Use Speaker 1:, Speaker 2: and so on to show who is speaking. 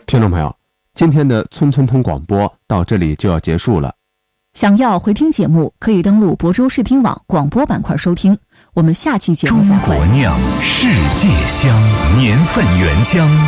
Speaker 1: 听众朋友，今天的村村通广播到这里就要结束了。
Speaker 2: 想要回听节目，可以登录亳州视听网广播板块收听。我们下期节目再会。
Speaker 3: 中国酿，世界香，年份原浆。